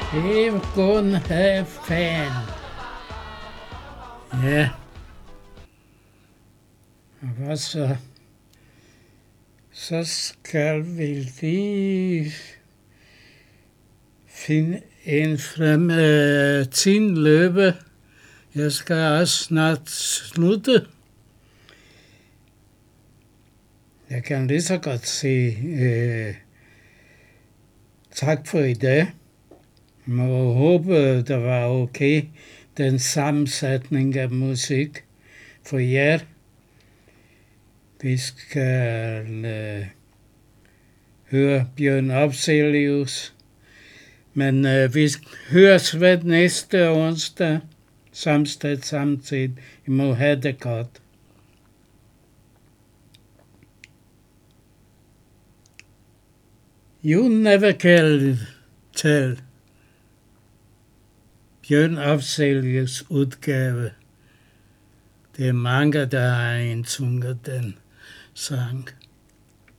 Det vil kun have fan. Ja. Og hvad så? Så skal vi lige finde en frem. Tiden løber. Jeg skal også snart slutte. Jeg kan lige så godt sige tak for i dag. Jeg må håbe, det var okay, den sammensætning af musik for jer. Vi skal høre Bjørn Afzelius, men vi høres ved næste onsdag, samme sted, samme tid. I må have det godt. You Never Can Tell. Bjørn Afzelius udgave. Det er mange, der har indsunget den sang.